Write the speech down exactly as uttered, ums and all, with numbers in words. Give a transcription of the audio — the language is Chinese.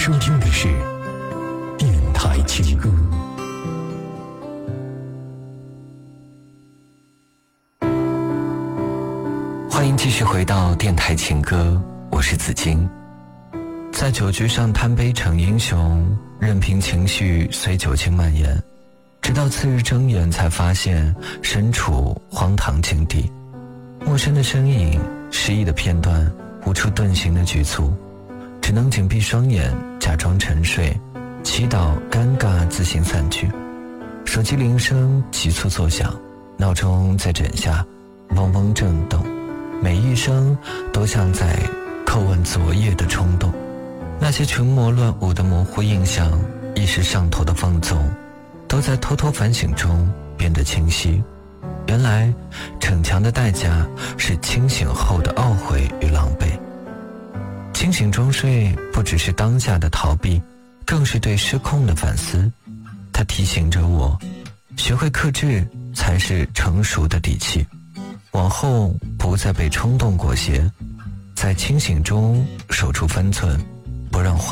收听的是电台情歌。 欢迎继续回到电台情歌，我是子金。在酒局上贪杯逞英雄，任凭情绪随酒精蔓延，直到次日睁眼才发现身处荒唐境地。陌生的身影，失意的片段，无处遁形的局促，只能紧闭双眼，假装沉睡，祈祷尴尬自行散去。手机铃声急促作响，闹钟在枕下嗡嗡震动，每一声都像在叩问昨夜的冲动。那些群魔乱舞的模糊印象，一时上头的放纵，都在偷偷反省中变得清晰。原来逞强的代价是清醒后的懊悔与狼狈。清醒装睡不只是当下的逃避，更是对失控的反思。它提醒着我，学会克制才是成熟的底气，往后不再被冲动裹挟，在清醒中守住分寸，不让